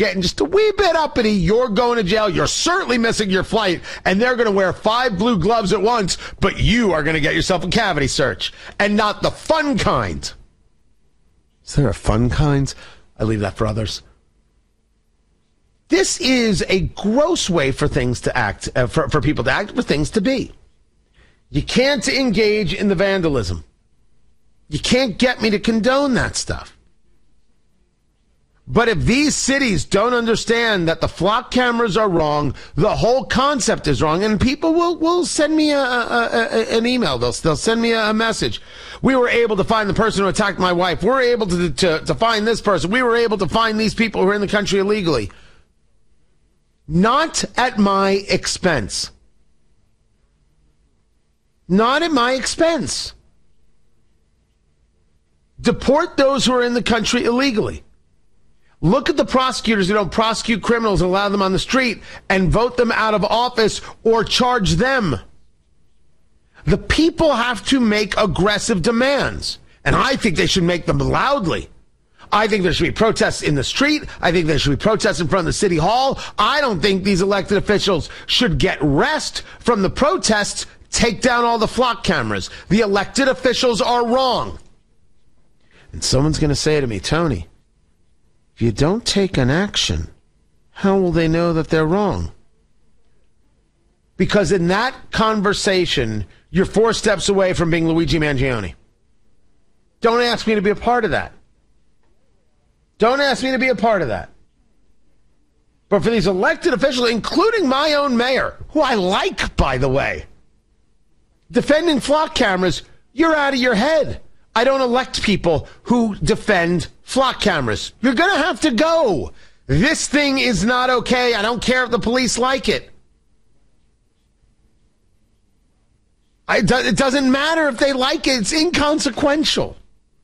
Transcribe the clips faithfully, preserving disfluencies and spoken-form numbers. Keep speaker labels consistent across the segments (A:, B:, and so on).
A: getting just a wee bit uppity, you're going to jail. You're certainly missing your flight, and they're going to wear five blue gloves at once, but you are going to get yourself a cavity search, and not the fun kind. Is there a fun kind? I leave that for others. This is a gross way for things to act, uh, for, for people to act, for things to be. You can't engage in the vandalism. You can't get me to condone that stuff. But if these cities don't understand that the flock cameras are wrong, the whole concept is wrong, and people will, will send me a, a, a, an email. They'll, they'll send me a, a message. We were able to find the person who attacked my wife. We're able to, to, to find this person. We were able to find these people who are in the country illegally. Not at my expense. Not at my expense. Deport those who are in the country illegally. Look at the prosecutors who don't prosecute criminals and allow them on the street and vote them out of office or charge them. The people have to make aggressive demands, and I think they should make them loudly. I think there should be protests in the street. I think there should be protests in front of the city hall. I don't think these elected officials should get rest from the protests. Take down all the flock cameras. The elected officials are wrong. And someone's going to say to me, Tony, if you don't take an action, how will they know that they're wrong? Because in that conversation, you're four steps away from being Luigi Mangione. Don't ask me to be a part of that. Don't ask me to be a part of that. But for these elected officials, including my own mayor, who I like, by the way, defending flock cameras, you're out of your head. I don't elect people who defend flock cameras. You're going to have to go. This thing is not okay. I don't care if the police like it. I, it doesn't matter if they like it. It's inconsequential.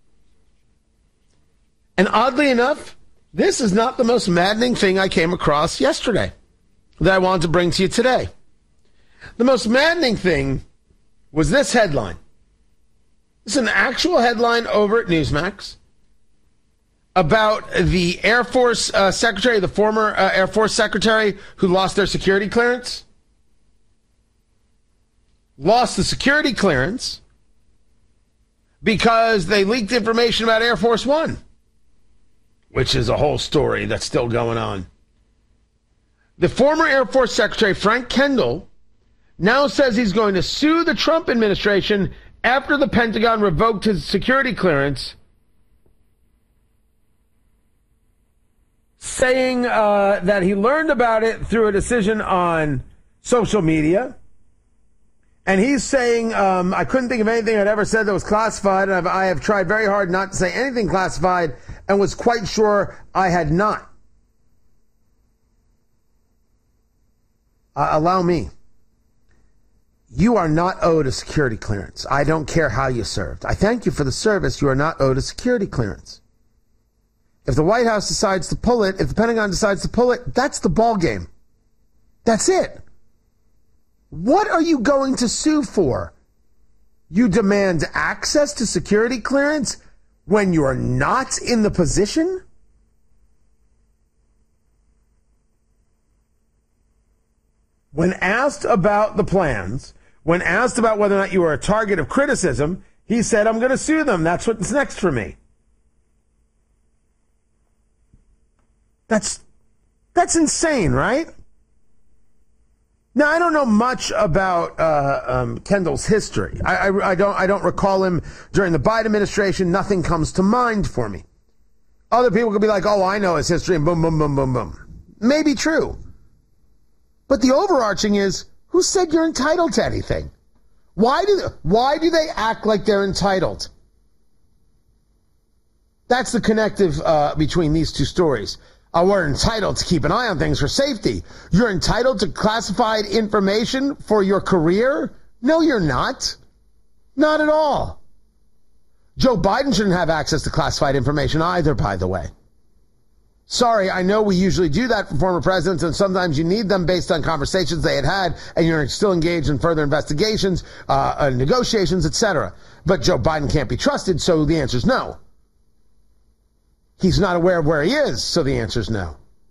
A: And oddly enough, this is not the most maddening thing I came across yesterday that I wanted to bring to you today. The most maddening thing was this headline. This is an actual headline over at Newsmax about the Air Force uh, Secretary, the former uh, Air Force Secretary who lost their security clearance. Lost the security clearance because they leaked information about Air Force One, which is a whole story that's still going on. The former Air Force Secretary, Frank Kendall, now says he's going to sue the Trump administration after the Pentagon revoked his security clearance, saying uh, that he learned about it through a decision on social media. And he's saying, um, I couldn't think of anything I'd ever said that was classified, and I've, I have tried very hard not to say anything classified and was quite sure I had not. Uh, allow me. You are not owed a security clearance. I don't care how you served. I thank you for the service. You are not owed a security clearance. If the White House decides to pull it, if the Pentagon decides to pull it, that's the ball game. That's it. What are you going to sue for? You demand access to security clearance when you're not in the position? When asked about the plans, when asked about whether or not you were a target of criticism, he said, I'm going to sue them. That's what's next for me. That's, that's insane, right? Now, I don't know much about uh, um, Kendall's history. I, I, I don't. I don't recall him during the Biden administration. Nothing comes to mind for me. Other people could be like, "Oh, I know his history," and boom, boom, boom, boom, boom. Maybe true, but the overarching is: who said you're entitled to anything? Why do Why do they act like they're entitled? That's the connective uh, between these two stories. Uh, we're entitled to keep an eye on things for safety. You're entitled to classified information for your career? No, you're not. Not at all. Joe Biden shouldn't have access to classified information either, by the way. Sorry, I know we usually do that for former presidents, and sometimes you need them based on conversations they had had, and you're still engaged in further investigations, uh, uh, negotiations, et cetera. But Joe Biden can't be trusted, so the answer is no. He's not aware of where he is, so the answer is no.